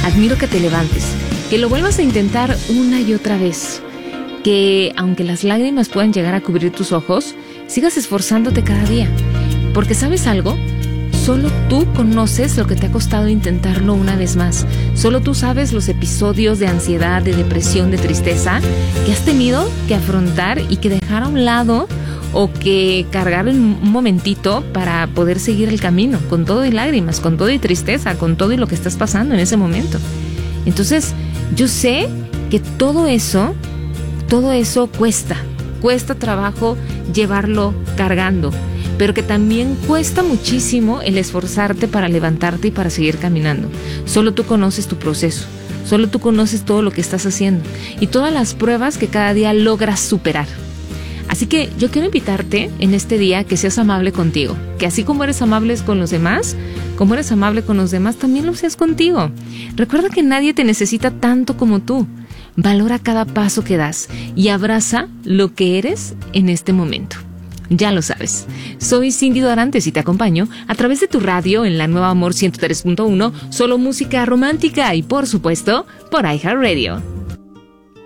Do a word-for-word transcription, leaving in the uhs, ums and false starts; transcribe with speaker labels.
Speaker 1: admiro que te levantes, que lo vuelvas a intentar una y otra vez, que aunque las lágrimas puedan llegar a cubrir tus ojos, sigas esforzándote cada día, porque ¿sabes algo? Solo tú conoces lo que te ha costado intentarlo una vez más. Solo tú sabes los episodios de ansiedad, de depresión, de tristeza que has tenido que afrontar y que dejar a un lado o que cargar un momentito para poder seguir el camino, con todo y lágrimas, con todo y tristeza, con todo y lo que estás pasando en ese momento. Entonces, yo sé que todo eso, todo eso cuesta, cuesta trabajo llevarlo cargando, pero que también cuesta muchísimo el esforzarte para levantarte y para seguir caminando. Solo tú conoces tu proceso, solo tú conoces todo lo que estás haciendo y todas las pruebas que cada día logras superar. Así que yo quiero invitarte en este día que seas amable contigo, que así como eres amable con los demás, como eres amable con los demás, también lo seas contigo. Recuerda que nadie te necesita tanto como tú. Valora cada paso que das y abraza lo que eres en este momento. Ya lo sabes, soy Cindy Dorantes y te acompaño a través de tu radio en la Nueva Amor ciento tres punto uno, solo música romántica y por supuesto por iHeartRadio.